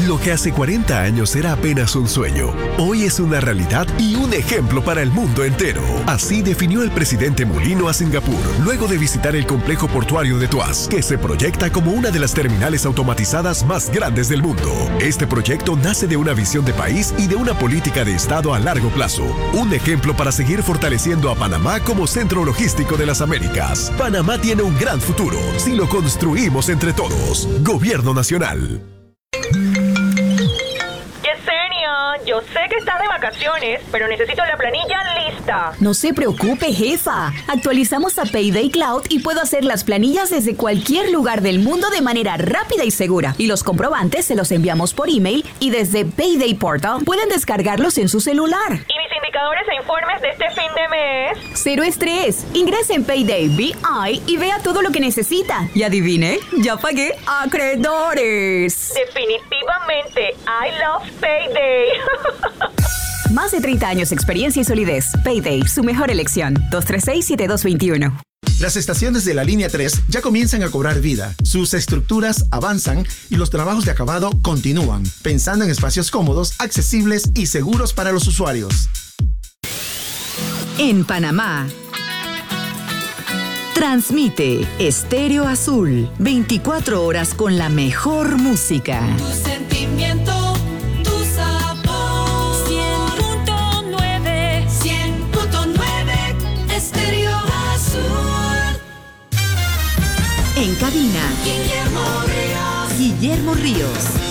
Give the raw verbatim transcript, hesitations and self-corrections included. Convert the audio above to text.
Lo que hace cuarenta años era apenas un sueño, hoy es una realidad y un ejemplo para el mundo entero. Así definió el presidente Mulino a Singapur, luego de visitar el complejo portuario de Tuas, que se proyecta como una de las terminales automatizadas más grandes del mundo. Este proyecto nace de una visión de país y de una política de Estado a largo plazo. Un ejemplo para seguir fortaleciendo a Panamá como centro logístico de las Américas. Panamá tiene un gran futuro si lo construimos entre todos. Gobierno Nacional. Yo sé que estás de vacaciones, pero necesito la planilla lista. No se preocupe, jefa. Actualizamos a Payday Cloud y puedo hacer las planillas desde cualquier lugar del mundo de manera rápida y segura. Y los comprobantes se los enviamos por email y desde Payday Portal pueden descargarlos en su celular. ¿Y mis indicadores e informes de este fin de mes? Cero estrés. Ingrese en Payday B I y vea todo lo que necesita. Y adivine, ya pagué acreedores. Definitivamente, I love Payday. Más de treinta años de experiencia y solidez. Payday, su mejor elección. dos tres seis, siete dos dos uno. Las estaciones de la línea tres ya comienzan a cobrar vida. Sus estructuras avanzan y los trabajos de acabado continúan, pensando en espacios cómodos, accesibles y seguros para los usuarios. En Panamá, transmite Estéreo Azul, veinticuatro horas con la mejor música. Tu sentimiento. En cabina, Guillermo Ríos. Guillermo Ríos.